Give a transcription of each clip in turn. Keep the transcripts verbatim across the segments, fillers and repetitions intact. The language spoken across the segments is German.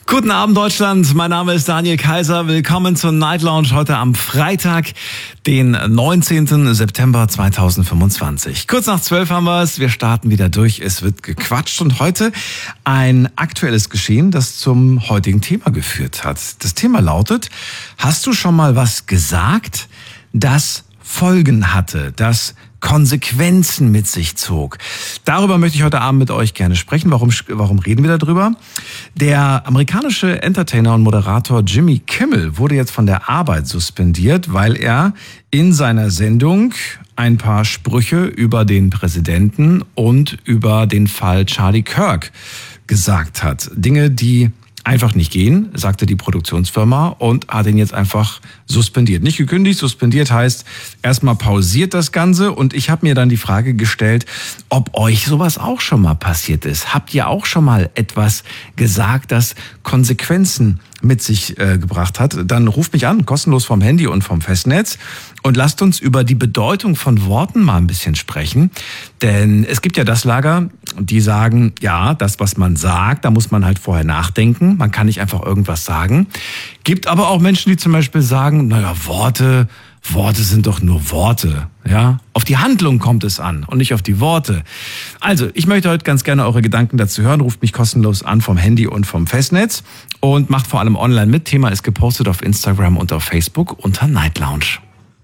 Guten Abend Deutschland, mein Name ist Daniel Kaiser. Willkommen zur Night Lounge heute am Freitag, den neunzehnten September zweitausendfünfundzwanzig. Kurz nach zwölf haben wir es, wir starten wieder durch, es wird gequatscht und heute ein aktuelles Geschehen, das zum heutigen Thema geführt hat. Das Thema lautet, hast du schon mal was gesagt, das Folgen hatte, das Konsequenzen mit sich zog. Darüber möchte ich heute Abend mit euch gerne sprechen. Warum, warum reden wir darüber? Der amerikanische Entertainer und Moderator Jimmy Kimmel wurde jetzt von der Arbeit suspendiert, weil er in seiner Sendung ein paar Sprüche über den Präsidenten und über den Fall Charlie Kirk gesagt hat. Dinge, die einfach nicht gehen, sagte die Produktionsfirma und hat ihn jetzt einfach suspendiert. Nicht gekündigt, suspendiert heißt erstmal pausiert das Ganze und ich habe mir dann die Frage gestellt, ob euch sowas auch schon mal passiert ist. Habt ihr auch schon mal etwas gesagt, das Konsequenzen mit sich äh, gebracht hat? Dann ruft mich an, kostenlos vom Handy und vom Festnetz und lasst uns über die Bedeutung von Worten mal ein bisschen sprechen. Denn es gibt ja das Lager, die sagen, ja, das, was man sagt, da muss man halt vorher nachdenken. Man kann nicht einfach irgendwas sagen. Gibt aber auch Menschen, die zum Beispiel sagen, naja, Worte, Worte sind doch nur Worte. Ja, auf die Handlung kommt es an und nicht auf die Worte. Also, ich möchte heute ganz gerne eure Gedanken dazu hören. Ruft mich kostenlos an vom Handy und vom Festnetz und macht vor allem online mit. Thema ist gepostet auf Instagram und auf Facebook unter Night Lounge.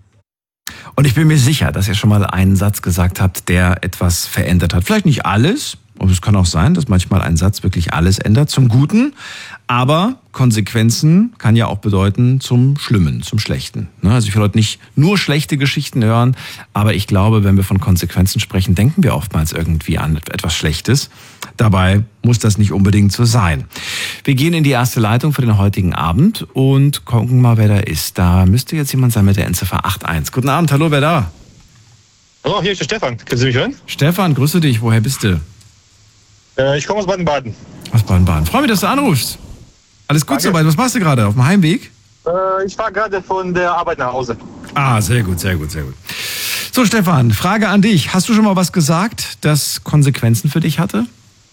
Und ich bin mir sicher, dass ihr schon mal einen Satz gesagt habt, der etwas verändert hat. Vielleicht nicht alles, und es kann auch sein, dass manchmal ein Satz wirklich alles ändert zum Guten. Aber Konsequenzen kann ja auch bedeuten zum Schlimmen, zum Schlechten. Also ich will heute nicht nur schlechte Geschichten hören, aber ich glaube, wenn wir von Konsequenzen sprechen, denken wir oftmals irgendwie an etwas Schlechtes. Dabei muss das nicht unbedingt so sein. Wir gehen in die erste Leitung für den heutigen Abend und gucken mal, wer da ist. Da müsste jetzt jemand sein mit der Endziffer acht eins. Guten Abend, hallo, wer da? Hallo, hier ist der Stefan. Können Sie mich hören? Stefan, grüße dich. Woher bist du? Äh, ich komme aus Baden-Baden. Aus Baden-Baden. Freue mich, dass du anrufst. Alles gut soweit. Was machst du gerade? Auf dem Heimweg? Äh, ich fahre gerade von der Arbeit nach Hause. Ah, sehr gut, sehr gut, sehr gut. So, Stefan, Frage an dich. Hast du schon mal was gesagt, das Konsequenzen für dich hatte?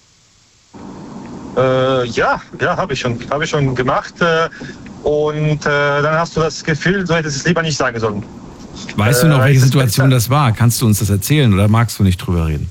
Äh, ja, ja, habe ich schon. Habe ich schon gemacht. Äh, und äh, dann hast du das Gefühl, du hättest es lieber nicht sagen sollen. Weißt du noch, welche Situation das war? Kannst du uns das erzählen oder magst du nicht drüber reden?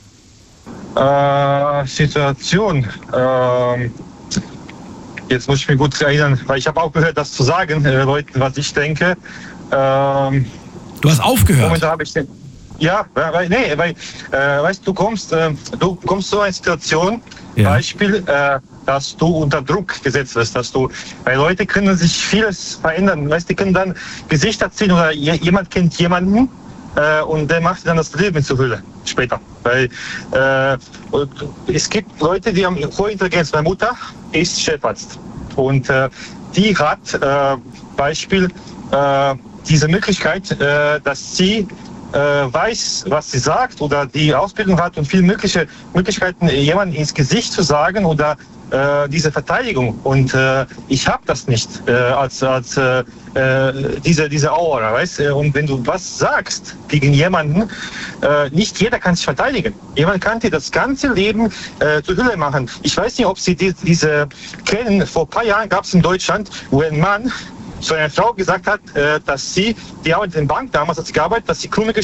Äh, Situation. Ähm, jetzt muss ich mich gut erinnern, weil ich habe auch gehört, das zu sagen, äh, Leuten, was ich denke. Ähm, du hast aufgehört? Momentan habe ich den, ja, weil, nee, weil, äh, weißt du, kommst, äh, du kommst zu einer Situation, ja. Beispiel, äh, dass du unter Druck gesetzt wirst, dass du, weil Leute können sich vieles verändern, weißt, die können dann Gesichter ziehen oder jemand kennt jemanden, Äh, und der macht dann das Leben zur Hölle später. Weil äh, es gibt Leute, die haben hohe Intelligenz. Meine Mutter ist Chefarzt und äh, die hat äh, Beispiel äh, diese Möglichkeit, äh, dass sie äh, weiß, was sie sagt oder die Ausbildung hat und viele mögliche Möglichkeiten, jemandem ins Gesicht zu sagen oder äh, diese Verteidigung. Und äh, ich habe das nicht äh, als, als äh, diese, diese Aura, weißt du? Und wenn du was sagst gegen jemanden, äh, nicht jeder kann sich verteidigen. Jemand kann dir das ganze Leben äh, zur Hölle machen. Ich weiß nicht, ob Sie die, diese kennen. Vor ein paar Jahren gab es in Deutschland, wo ein Mann zu einer Frau gesagt hat, äh, dass sie, die arbeitet in der Bank damals, hat sie gearbeitet, dass sie krumme